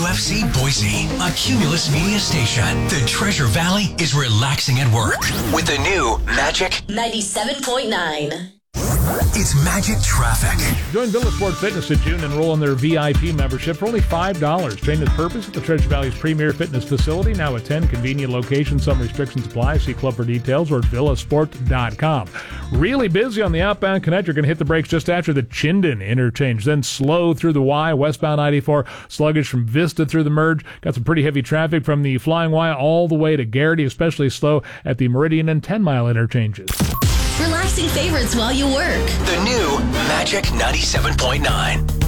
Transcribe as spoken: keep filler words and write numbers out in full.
W F C Boise, a Cumulus Media station. The Treasure Valley is relaxing at work with the new Magic ninety-seven point nine. It's Magic Traffic. Join Villa Sport Fitness in June and enroll in their V I P membership for only five dollars. Train with purpose at the Treasure Valley's premier fitness facility, now at ten convenient locations. Some restrictions apply. See club for details or at villa sport dot com. Really busy on the outbound connect. You're going to hit the brakes just after the Chinden interchange. Then slow through the Y, westbound ninety-four. Sluggish from Vista through the merge. Got some pretty heavy traffic from the Flying Y all the way to Garrity, especially slow at the Meridian and ten mile interchanges. Relaxing favorites while you work. The new Magic ninety-seven point nine.